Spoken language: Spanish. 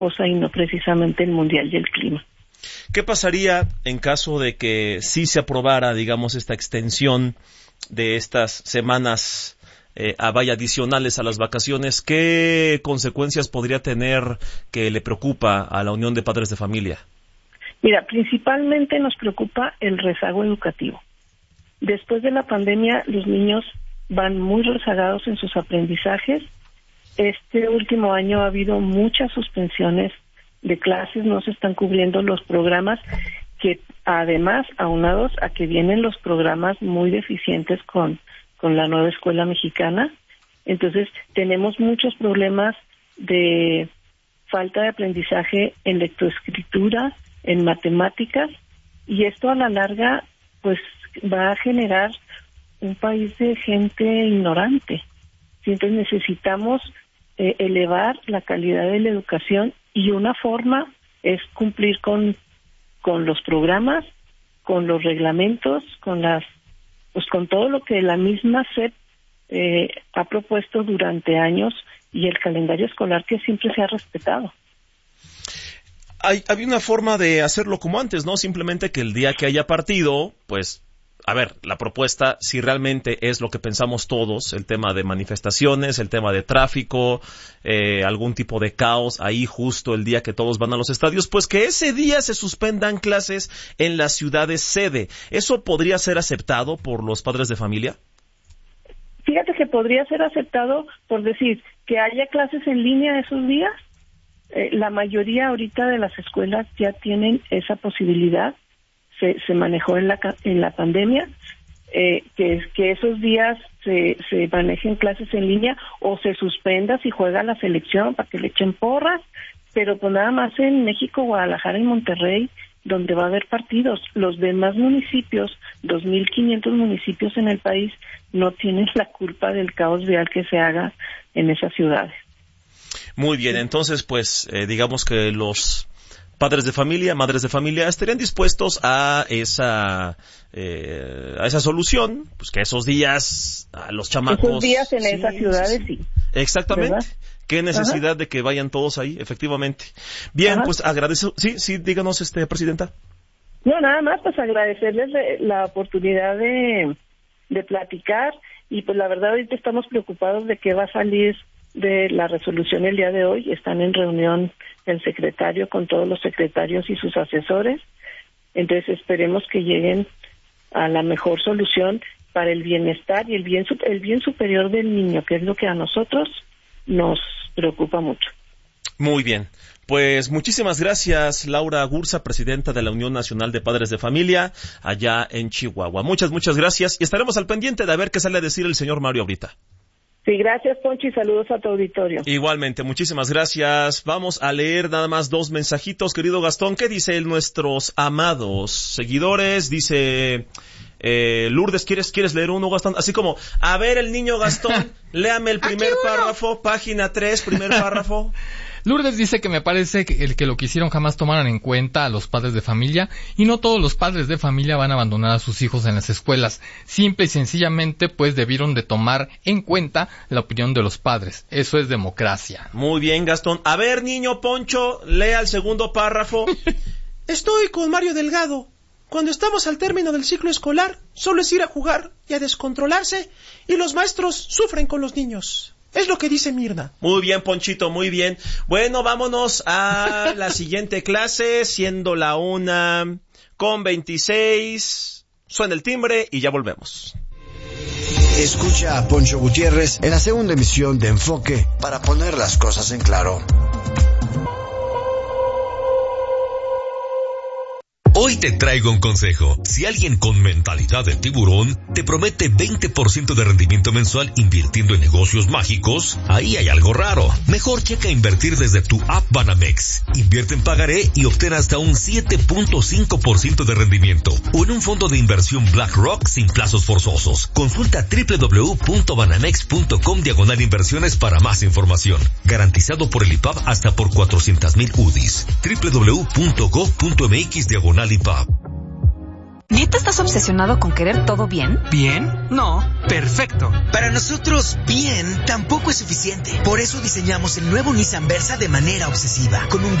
cosa y no precisamente el mundial y el clima. ¿Qué pasaría en caso de que sí se aprobara, digamos, esta extensión de estas semanas adicionales a las vacaciones? ¿Qué consecuencias podría tener que le preocupa a la Unión de Padres de Familia? Mira, principalmente nos preocupa el rezago educativo. Después de la pandemia, los niños van muy rezagados en sus aprendizajes. Este último año ha habido muchas suspensiones de clases, no se están cubriendo los programas que además, aunados a que vienen los programas muy deficientes con la nueva escuela mexicana. Entonces, tenemos muchos problemas de falta de aprendizaje en lectoescritura, en matemáticas, y esto a la larga, pues, va a generar un país de gente ignorante. Entonces, necesitamos elevar la calidad de la educación, y una forma es cumplir con los programas, con los reglamentos, con todo lo que la misma SEP ha propuesto durante años, y el calendario escolar que siempre se ha respetado. Había una forma de hacerlo como antes, ¿no? Simplemente que el día que haya partido, pues, a ver, la propuesta, si realmente es lo que pensamos todos, el tema de manifestaciones, el tema de tráfico, algún tipo de caos ahí justo el día que todos van a los estadios, pues que ese día se suspendan clases en las ciudades sede. ¿Eso podría ser aceptado por los padres de familia? Fíjate que podría ser aceptado por decir que haya clases en línea esos días. La mayoría ahorita de las escuelas ya tienen esa posibilidad. Se manejó en la pandemia, que esos días se manejen clases en línea, o se suspenda si juega la selección para que le echen porras, pero pues nada más en México, Guadalajara y Monterrey, donde va a haber partidos. Los demás municipios, 2.500 municipios en el país, no tienen la culpa del caos vial que se haga en esas ciudades. Muy bien, entonces pues digamos que los padres de familia, madres de familia estarían dispuestos a esa solución, pues que esos días a los chamacos... Esos días en esas ciudades, sí. Exactamente. ¿Verdad? Qué necesidad de que vayan todos ahí, efectivamente. Bien, pues agradezco... Sí, díganos, Presidenta. No, nada más, pues agradecerles la oportunidad de platicar, y pues la verdad ahorita estamos preocupados de qué va a salir de la resolución el día de hoy. Están en reunión el secretario con todos los secretarios y sus asesores, entonces esperemos que lleguen a la mejor solución para el bienestar y el bien superior del niño, que es lo que a nosotros nos preocupa mucho. Muy bien, pues muchísimas gracias, Laura Gurza, presidenta de la Unión Nacional de Padres de Familia allá en Chihuahua. Muchas gracias, y estaremos al pendiente de ver qué sale a decir el señor Mario ahorita. Sí, gracias, Poncho, y saludos a tu auditorio. Igualmente, muchísimas gracias. Vamos a leer nada más 2 mensajitos, querido Gastón. ¿Qué dice nuestros amados seguidores? Dice Lourdes, ¿quieres leer uno, Gastón? Así como, a ver, el niño Gastón, léame el primer párrafo, página 3, primer párrafo. Lourdes dice que me parece que lo que hicieron jamás tomaron en cuenta a los padres de familia, y no todos los padres de familia van a abandonar a sus hijos en las escuelas. Simple y sencillamente, pues debieron de tomar en cuenta la opinión de los padres. Eso es democracia. Muy bien, Gastón. A ver, niño Poncho, lea el segundo párrafo. Estoy con Mario Delgado. Cuando estamos al término del ciclo escolar, solo es ir a jugar y a descontrolarse, y los maestros sufren con los niños. Es lo que dice Mirna. Muy bien, Ponchito, muy bien. Bueno, vámonos a la siguiente clase, siendo la 1:26. Suena el timbre y ya volvemos. Escucha a Poncho Gutiérrez en la segunda emisión de Enfoque para poner las cosas en claro. Hoy te traigo un consejo. Si alguien con mentalidad de tiburón te promete 20% de rendimiento mensual invirtiendo en negocios mágicos, ahí hay algo raro. Mejor checa invertir desde tu app Banamex. Invierte en pagaré y obtén hasta un 7.5% de rendimiento. O en un fondo de inversión BlackRock sin plazos forzosos. Consulta www.banamex.com/inversiones para más información. Garantizado por el IPAB hasta por 400,000 UDIs. www.gov.mx/IPAB. ¿Neta estás obsesionado con querer todo bien? ¿Bien? No, perfecto. Para nosotros, bien tampoco es suficiente. Por eso diseñamos el nuevo Nissan Versa de manera obsesiva, con un